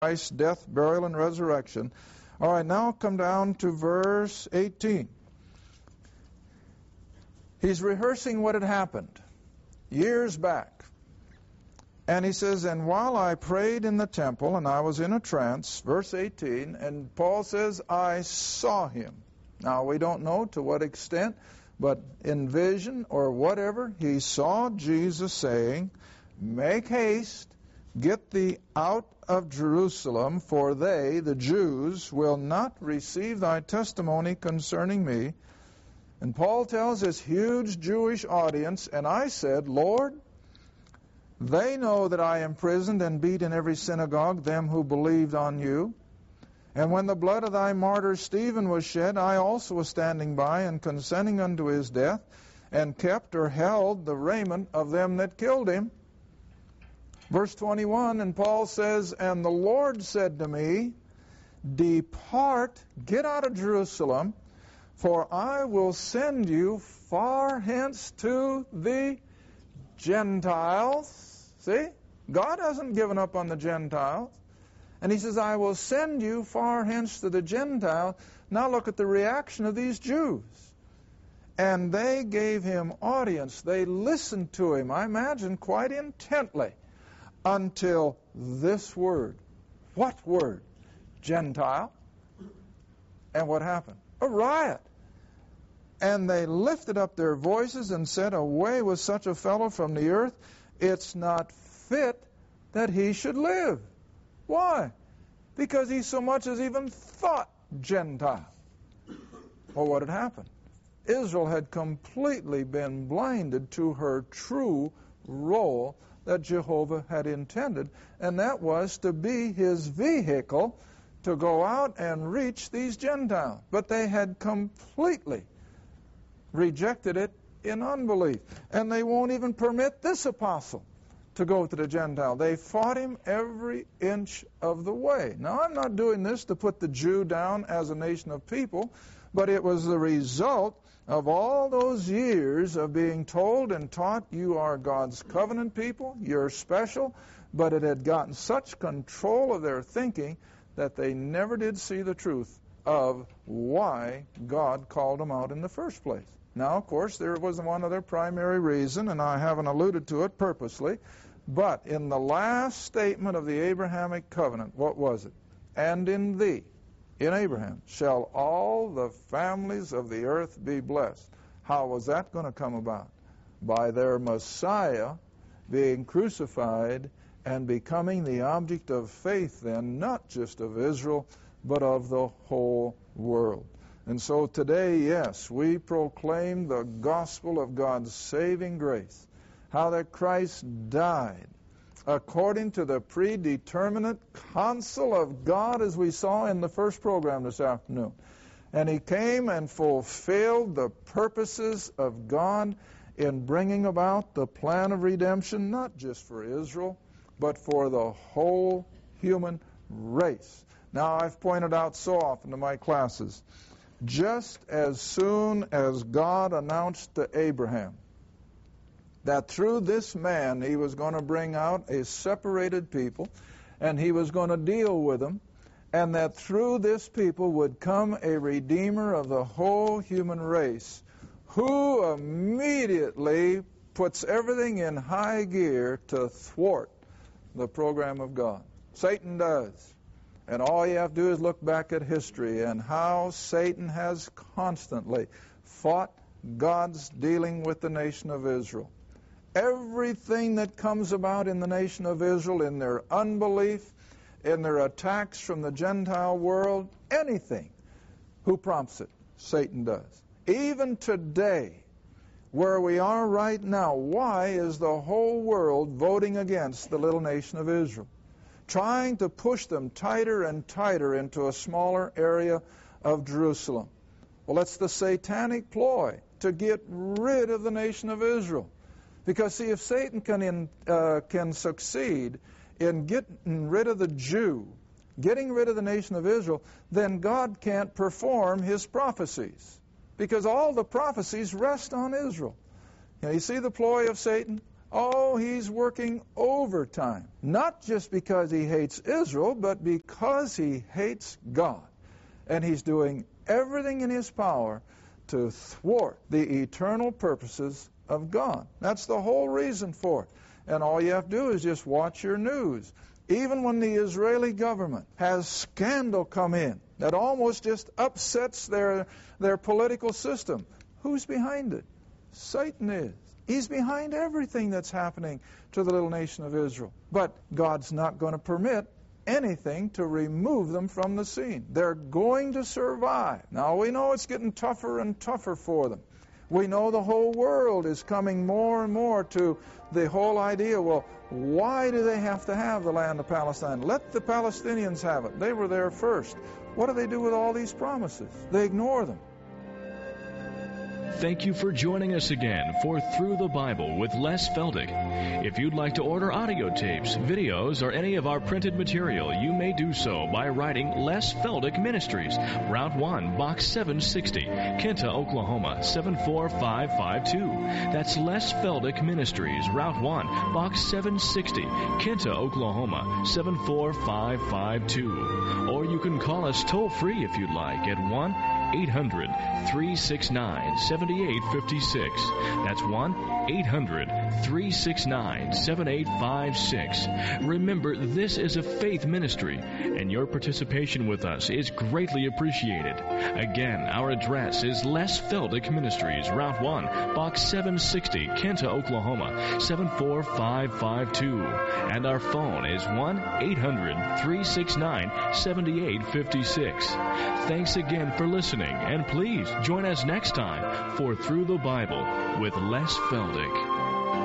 Christ's death, burial, and resurrection. All right, now come down to verse 18. He's rehearsing what had happened years back. And he says, and while I prayed in the temple, and I was in a trance, verse 18, and Paul says, I saw him. Now, we don't know to what extent, but in vision or whatever, he saw Jesus saying, make haste, get thee out of Jerusalem, for they, the Jews, will not receive thy testimony concerning me. And Paul tells this huge Jewish audience, and I said, Lord, they know that I imprisoned and beat in every synagogue them who believed on you. And when the blood of thy martyr Stephen was shed, I also was standing by and consenting unto his death, and kept or held the raiment of them that killed him. Verse 21, and Paul says, and the Lord said to me, depart, get out of Jerusalem, for I will send you far hence to the Gentiles. See? God hasn't given up on the Gentiles. And he says, I will send you far hence to the Gentiles. Now look at the reaction of these Jews. And they gave him audience. They listened to him, I imagine, quite intently, until this word. What word? Gentile. And what happened? A riot. And they lifted up their voices and said, away with such a fellow from the earth. It's not fit that he should live. Why? Because he so much as even thought Gentile. Well, what had happened? Israel had completely been blinded to her true role that Jehovah had intended, and that was to be his vehicle to go out and reach these Gentiles. But they had completely rejected it in unbelief. And they won't even permit this apostle to go to the Gentile. They fought him every inch of the way. Now, I'm not doing this to put the Jew down as a nation of people, but it was the result of all those years of being told and taught, you are God's covenant people, you're special, but it had gotten such control of their thinking that they never did see the truth of why God called them out in the first place. Now, of course, there was one other primary reason, and I haven't alluded to it purposely, but in the last statement of the Abrahamic covenant, what was it? And in thee, in Abraham, shall all the families of the earth be blessed. How was that going to come about? By their Messiah being crucified and becoming the object of faith then, not just of Israel, but of the whole world. And so today, yes, we proclaim the gospel of God's saving grace, how that Christ died according to the predeterminate counsel of God, as we saw in the first program this afternoon. And he came and fulfilled the purposes of God in bringing about the plan of redemption, not just for Israel, but for the whole human race. Now, I've pointed out so often to my classes, just as soon as God announced to Abraham that through this man he was going to bring out a separated people, and he was going to deal with them, and that through this people would come a redeemer of the whole human race, who immediately puts everything in high gear to thwart the program of God. Satan does. And all you have to do is look back at history and how Satan has constantly fought God's dealing with the nation of Israel. Everything that comes about in the nation of Israel, in their unbelief, in their attacks from the Gentile world, anything, who prompts it? Satan does. Even today, where we are right now, why is the whole world voting against the little nation of Israel? Trying to push them tighter and tighter into a smaller area of Jerusalem. Well, it's the satanic ploy to get rid of the nation of Israel. Because, see, if Satan can succeed in getting rid of the Jew, getting rid of the nation of Israel, then God can't perform his prophecies. Because all the prophecies rest on Israel. You see the ploy of Satan? Oh, he's working overtime. Not just because he hates Israel, but because he hates God. And he's doing everything in his power to thwart the eternal purposes of God. That's the whole reason for it. And all you have to do is just watch your news. Even when the Israeli government has scandal come in that almost just upsets their political system, who's behind it? Satan is. He's behind everything that's happening to the little nation of Israel. But God's not going to permit anything to remove them from the scene. They're going to survive. Now, we know it's getting tougher and tougher for them. We know the whole world is coming more and more to the whole idea, well, why do they have to have the land of Palestine? Let the Palestinians have it. They were there first. What do they do with all these promises? They ignore them. Thank you for joining us again for Through the Bible with Les Feldick. If you'd like to order audio tapes, videos, or any of our printed material, you may do so by writing Les Feldick Ministries, Route 1, Box 760, Kinta, Oklahoma, 74552. That's Les Feldick Ministries, Route 1, Box 760, Kinta, Oklahoma, 74552. Or you can call us toll-free if you'd like at 1-800-369-7856. That's 1-800-369-7856. Remember, this is a faith ministry, and your participation with us is greatly appreciated. Again, our address is Les Feldick Ministries, Route 1, Box 760, Kinta, Oklahoma, 74552. And our phone is 1-800-369-7856. Thanks again for listening, and please join us next time for Through the Bible with Les Feldick.